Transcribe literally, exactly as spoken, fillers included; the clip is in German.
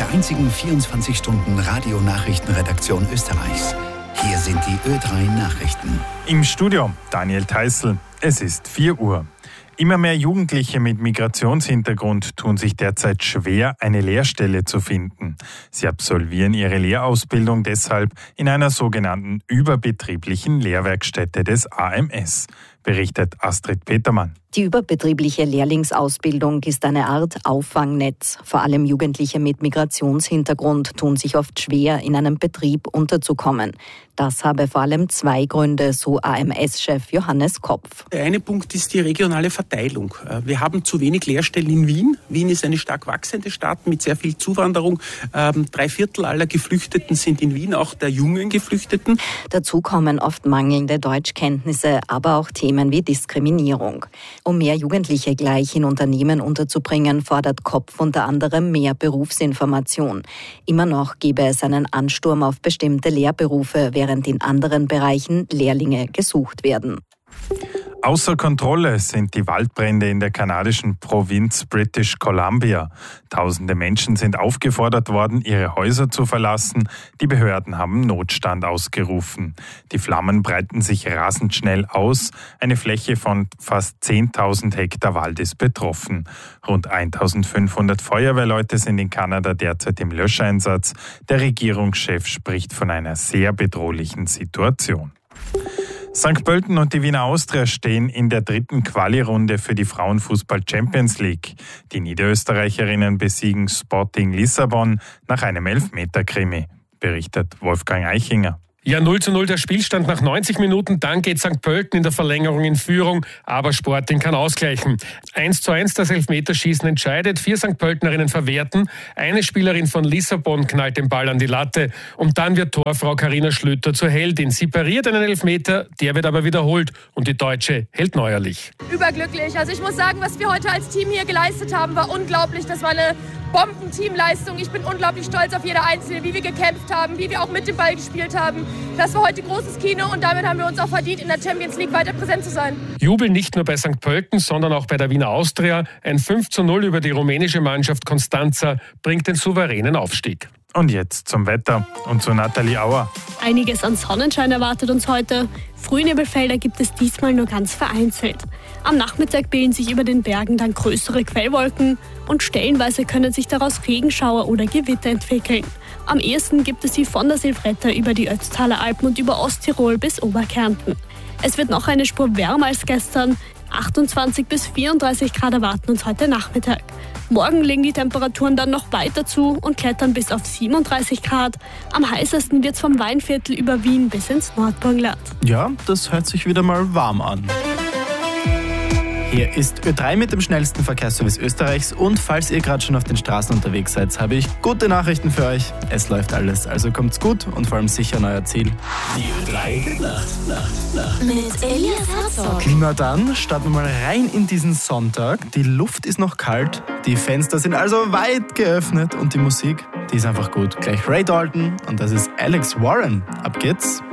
der einzigen vierundzwanzig Stunden Radionachrichtenredaktion Österreichs. Hier sind die Ö drei Nachrichten. Im Studio Daniel Theißl. Es ist vier Uhr. Immer mehr Jugendliche mit Migrationshintergrund tun sich derzeit schwer, eine Lehrstelle zu finden. Sie absolvieren ihre Lehrausbildung deshalb in einer sogenannten überbetrieblichen Lehrwerkstätte des A M S, berichtet Astrid Petermann. Die überbetriebliche Lehrlingsausbildung ist eine Art Auffangnetz. Vor allem Jugendliche mit Migrationshintergrund tun sich oft schwer, in einem Betrieb unterzukommen. Das habe vor allem zwei Gründe, so A M S-Chef Johannes Kopf. Der eine Punkt ist die regionale Verteilung. Wir haben zu wenig Lehrstellen in Wien. Wien ist eine stark wachsende Stadt mit sehr viel Zuwanderung. Drei Viertel aller Geflüchteten sind in Wien, auch der jungen Geflüchteten. Dazu kommen oft mangelnde Deutschkenntnisse, aber auch Themen wie Diskriminierung. Um mehr Jugendliche gleich in Unternehmen unterzubringen, fordert Kopf unter anderem mehr Berufsinformation. Immer noch gebe es einen Ansturm auf bestimmte Lehrberufe, während in anderen Bereichen Lehrlinge gesucht werden. Außer Kontrolle sind die Waldbrände in der kanadischen Provinz British Columbia. Tausende Menschen sind aufgefordert worden, ihre Häuser zu verlassen. Die Behörden haben Notstand ausgerufen. Die Flammen breiten sich rasend schnell aus. Eine Fläche von fast zehntausend Hektar Wald ist betroffen. Rund eintausendfünfhundert Feuerwehrleute sind in Kanada derzeit im Löscheinsatz. Der Regierungschef spricht von einer sehr bedrohlichen Situation. Sankt Pölten und die Wiener Austria stehen in der dritten Quali-Runde für die Frauenfußball-Champions League. Die Niederösterreicherinnen besiegen Sporting Lissabon nach einem Elfmeter-Krimi, berichtet Wolfgang Eichinger. Ja, null zu null der Spielstand nach neunzig Minuten, dann geht Sankt Pölten in der Verlängerung in Führung, aber Sporting kann ausgleichen. eins zu eins das Elfmeterschießen entscheidet, vier Sankt Pöltenerinnen verwerten, eine Spielerin von Lissabon knallt den Ball an die Latte und dann wird Torfrau Carina Schlüter zur Heldin. Sie pariert einen Elfmeter, der wird aber wiederholt und die Deutsche hält neuerlich. Überglücklich, also ich muss sagen, was wir heute als Team hier geleistet haben, war unglaublich, das war eine Bombenteamleistung. Ich bin unglaublich stolz auf jede Einzelne, wie wir gekämpft haben, wie wir auch mit dem Ball gespielt haben. Das war heute großes Kino und damit haben wir uns auch verdient, in der Champions League weiter präsent zu sein. Jubel nicht nur bei Sankt Pölten, sondern auch bei der Wiener Austria. Ein fünf zu null über die rumänische Mannschaft Constanța bringt den souveränen Aufstieg. Und jetzt zum Wetter und zu Nathalie Auer. Einiges an Sonnenschein erwartet uns heute. Frühnebelfelder gibt es diesmal nur ganz vereinzelt. Am Nachmittag bilden sich über den Bergen dann größere Quellwolken und stellenweise können sich daraus Regenschauer oder Gewitter entwickeln. Am ehesten gibt es sie von der Silvretta über die Ötztaler Alpen und über Osttirol bis Oberkärnten. Es wird noch eine Spur wärmer als gestern. achtundzwanzig bis vierunddreißig Grad erwarten uns heute Nachmittag. Morgen legen die Temperaturen dann noch weiter zu und klettern bis auf siebenunddreißig Grad. Am heißesten wird es vom Weinviertel über Wien bis ins Nordburgenland. Ja, das hört sich wieder mal warm an. Hier ist Ö drei mit dem schnellsten Verkehrsservice Österreichs und falls ihr gerade schon auf den Straßen unterwegs seid, habe ich gute Nachrichten für euch. Es läuft alles, also kommt's gut und vor allem sicher an euer Ziel. Die Ö drei Nacht, Nacht, Nacht. Mit Elias Herzog. Na dann, starten wir mal rein in diesen Sonntag. Die Luft ist noch kalt, die Fenster sind also weit geöffnet und die Musik, die ist einfach gut. Gleich Ray Dalton und das ist Alex Warren. Ab geht's.